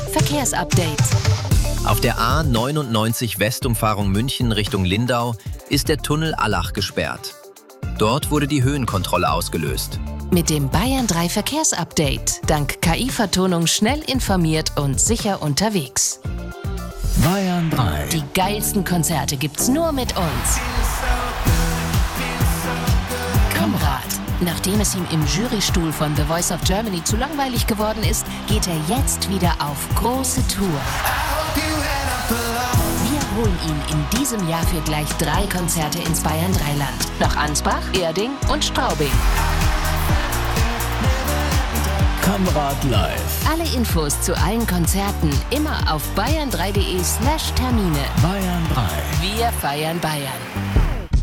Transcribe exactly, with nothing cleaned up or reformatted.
Verkehrsupdate. Auf der A neunundneunzig Westumfahrung München Richtung Lindau ist der Tunnel Allach gesperrt. Dort wurde die Höhenkontrolle ausgelöst. Mit dem Bayern drei Verkehrsupdate. Dank K I-Vertonung schnell informiert und sicher unterwegs. Bayern drei. Die geilsten Konzerte gibt's nur mit uns. Konrad. Nachdem es ihm im Jurystuhl von The Voice of Germany zu langweilig geworden ist, geht er jetzt wieder auf große Tour. Wir holen ihn in diesem Jahr für gleich drei Konzerte ins Bayern drei Land. Nach Ansbach, Erding und Straubing. Konrad live. Alle Infos zu allen Konzerten immer auf bayern drei punkt de slash Termine. Bayern drei. Wir feiern Bayern.